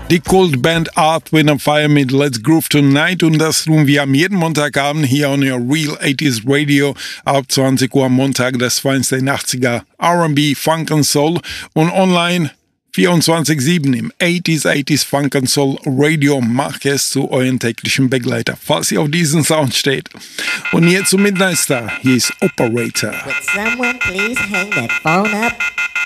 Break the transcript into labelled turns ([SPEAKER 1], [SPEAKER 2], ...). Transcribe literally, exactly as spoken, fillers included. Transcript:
[SPEAKER 1] Die Kultband Earth, Wind and Fire mit Let's Groove Tonight, und das tun wir am jeden Montagabend hier on your Real achtziger Radio ab zwanzig Uhr am Montag, das feinste achtziger R and B, Funk and Soul, und online vierundzwanzig sieben im achtziger achtziger Funk and Soul Radio. Macht es zu euren täglichen Begleiter, falls ihr auf diesen Sound steht. Und hier zum Midnight Star, hier ist Operator.
[SPEAKER 2] Would someone please hang that phone up?